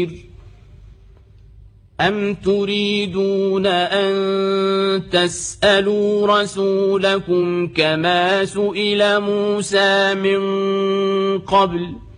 أَمْ تُرِيدُونَ أَن تَسْأَلُوا رَسُولَكُمْ كَمَا سُئِلَ مُوسَىٰ مِن قَبْلُ